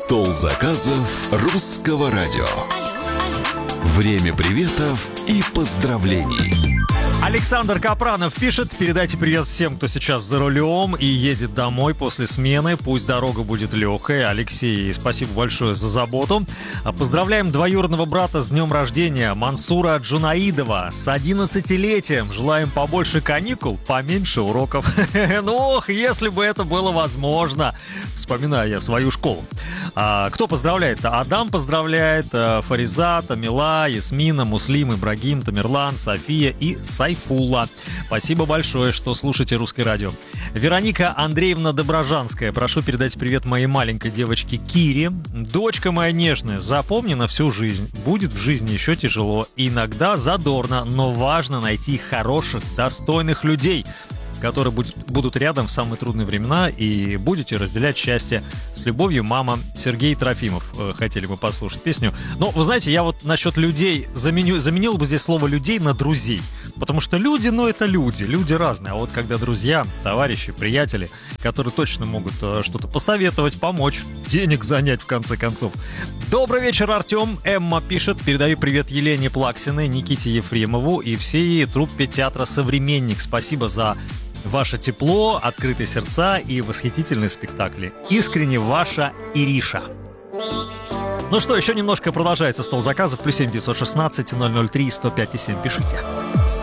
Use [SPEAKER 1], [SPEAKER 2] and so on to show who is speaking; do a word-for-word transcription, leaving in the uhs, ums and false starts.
[SPEAKER 1] Стол заказов Русского радио. Время приветов и поздравлений.
[SPEAKER 2] Александр Капранов пишет: передайте привет всем, кто сейчас за рулем и едет домой после смены. Пусть дорога будет легкой. Алексей, спасибо большое за заботу. Поздравляем двоюродного брата с днем рождения, Мансура Джунаидова, с одиннадцатилетием. Желаем побольше каникул, поменьше уроков. Ну, ох, если бы это было возможно. Вспоминаю я свою школу. А, кто поздравляет? Адам поздравляет, Фаризат, Амила, Ясмина, Муслим, Ибрагим, Тамерлан, София и Сайфула. Спасибо большое, что слушаете Русское радио. Вероника Андреевна Доброжанская. Прошу передать привет моей маленькой девочке Кире. Дочка моя нежная, запомни на всю жизнь. Будет в жизни еще тяжело, иногда задорно, но важно найти хороших, достойных людей, которые будут рядом в самые трудные времена, и будете разделять счастье. С любовью, мама. Сергей Трофимов. Хотели бы послушать песню. Но, вы знаете, я вот насчет людей заменю, заменил бы здесь слово «людей» на «друзей». Потому что люди, ну, это люди. Люди разные. А вот когда друзья, товарищи, приятели, которые точно могут что-то посоветовать, помочь, денег занять, в конце концов. Добрый вечер, Артем. Эмма пишет: передаю привет Елене Плаксиной, Никите Ефремову и всей труппе театра «Современник». Спасибо за ваше тепло, открытые сердца и восхитительные спектакли. Искренне ваша Ириша. Ну что, еще немножко продолжается стол заказов. Плюс семь девятьсот шестнадцать ноль ноль три сто пять и семь. Пишите.